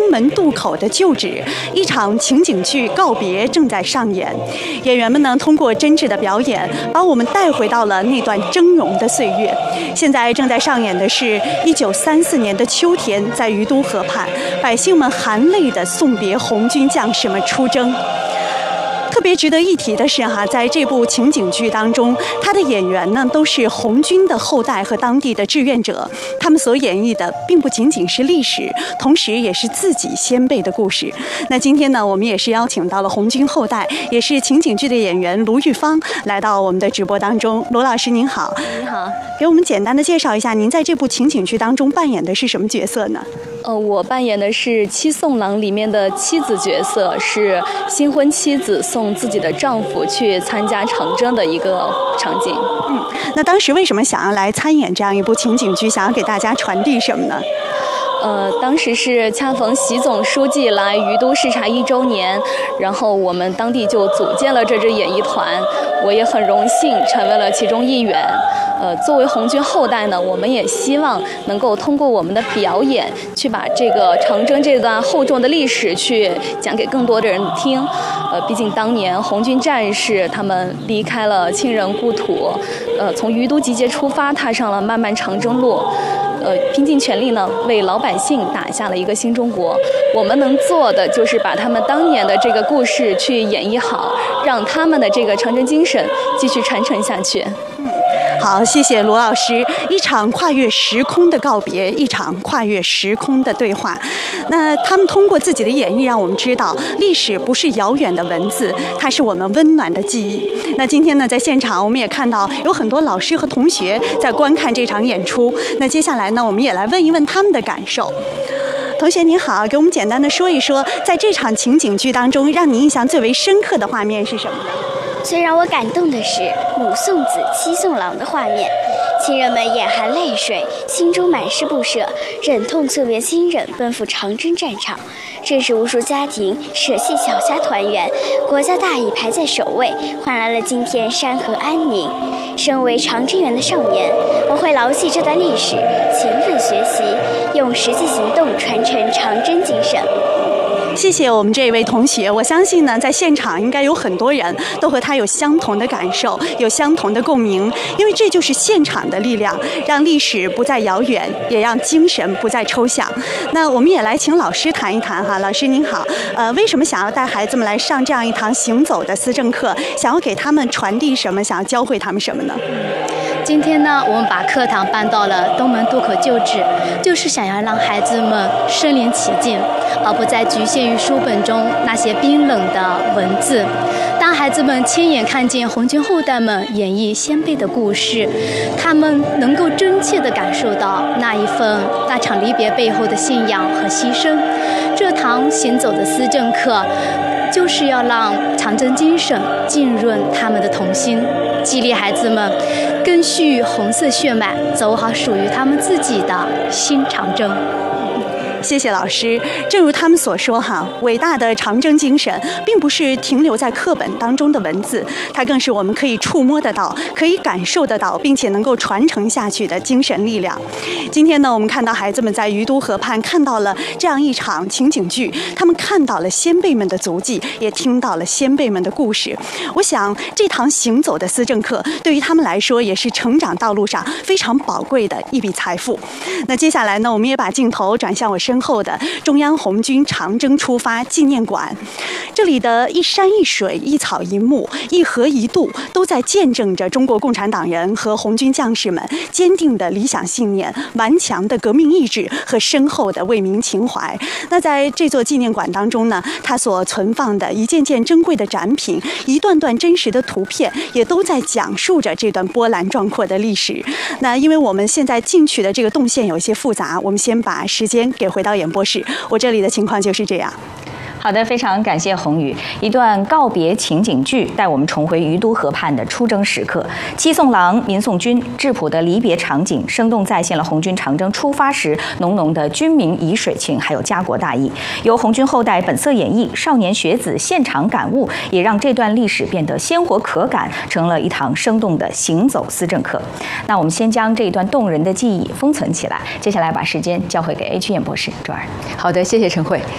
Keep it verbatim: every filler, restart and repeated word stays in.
门渡口的旧址，一场情景剧告别正在上演。演员们呢，通过真挚的表演，把我们带回到了那段峥嵘的岁月。现在正在上演的是一九三四年的秋天，在于都河畔，百姓们含泪地送别红军将士们出征。特别值得一提的是哈，在这部情景剧当中，他的演员呢都是红军的后代和当地的志愿者，他们所演绎的并不仅仅是历史，同时也是自己先辈的故事。那今天呢，我们也是邀请到了红军后代，也是情景剧的演员卢玉芳来到我们的直播当中。卢老师您好。 您好， 给我们简单的介绍一下，您在这部情景剧当中扮演的是什么角色呢？ 呃，我扮演的是《七送郎》里面的妻子角色，是新婚妻子送自己的丈夫去参加长征的一个场景。 嗯，那当时为什么想要来参演这样一部情景剧，想要给大家传递什么呢？ 呃，当时是恰逢习总书记来于都视察一周年，然后我们当地就组建了这支演艺团，我也很荣幸成为了其中一员。呃，作为红军后代呢，我们也希望能够通过我们的表演，去把这个长征这段厚重的历史去讲给更多的人听。呃，毕竟当年红军战士他们离开了亲人故土，呃，从于都集结出发，踏上了漫漫长征路。呃，拼尽全力呢，为老百姓打下了一个新中国。我们能做的就是把他们当年的这个故事去演绎好，让他们的这个长征精神继续传承下去。 嗯，好，谢谢罗老师。一场跨越时空的告别，一场跨越时空的对话。那他们通过自己的演绎，让我们知道历史不是遥远的文字，它是我们温暖的记忆。那今天呢，在现场我们也看到有很多老师和同学在观看这场演出。那接下来呢，我们也来问一问他们的感受。同学您好，给我们简单的说一说，在这场情景剧当中，让你印象最为深刻的画面是什么呢？ 最让我感动的是母送子妻送郎的画面，亲人们眼含泪水，心中满是不舍，忍痛送别亲人，奔赴长征战场。正是无数家庭舍弃小家团圆，国家大义排在首位，换来了今天山河安宁。身为长征员的少年，我会牢记这段历史，勤奋学习，用实际行动传承长征精神。 谢谢我们这位同学，我相信呢，在现场应该有很多人都和他有相同的感受，有相同的共鸣，因为这就是现场的力量，让历史不再遥远，也让精神不再抽象。那我们也来请老师谈一谈哈，老师您好，呃，为什么想要带孩子们来上这样一堂行走的思政课？想要给他们传递什么？想要教会他们什么呢？ 今天呢，我们把课堂搬到了东门渡口旧址，就是想要让孩子们身临其境，而不再局限于书本中那些冰冷的文字。当孩子们亲眼看见红军后代们演绎先辈的故事，他们能够真切地感受到那一份那场离别背后的信仰和牺牲。这堂行走的思政课，就是要让长征精神浸润他们的童心，激励孩子们根续红色血脉，走好属于他们自己的新长征。 谢谢老师。正如他们所说哈，伟大的长征精神并不是停留在课本当中的文字，它更是我们可以触摸得到、可以感受得到，并且能够传承下去的精神力量。今天呢，我们看到孩子们在于都河畔看到了这样一场情景剧，他们看到了先辈们的足迹，也听到了先辈们的故事。我想这堂行走的思政课对于他们来说也是成长道路上非常宝贵的一笔财富。那接下来呢，我们也把镜头转向我身后的中央红军长征出发纪念馆，这里的一山一水、一草一木、一河一渡，都在见证着中国共产党人和红军将士们坚定的理想信念、顽强的革命意志和深厚的为民情怀。那在这座纪念馆当中呢，它所存放的一件件珍贵的展品，一段段真实的图片，也都在讲述着这段波澜壮阔的历史。那因为我们现在进去的这个动线有一些复杂，我们先把时间给回到演播室。我这里的情况就是这样。 好的，非常感谢宏宇。一段告别情景剧，带我们重回于都河畔的出征时刻。七送郎、民送军质朴的离别场景，生动再现了红军长征出发时浓浓的军民沂水情，还有家国大义。由红军后代本色演绎，少年学子现场感悟，也让这段历史变得鲜活可感，成了一堂生动的行走思政课。那我们先将这一段动人的记忆封存起来，接下来把时间交回给 A 区演播室周儿。 好的，谢谢陈慧。